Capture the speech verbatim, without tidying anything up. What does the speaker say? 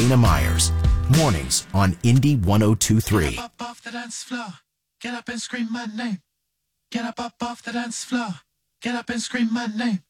Dana Myers. Mornings on Indie one oh two point three. Get up, up off the dance floor. Get up and scream my name. Get up, up off the dance floor. Get up and scream my name.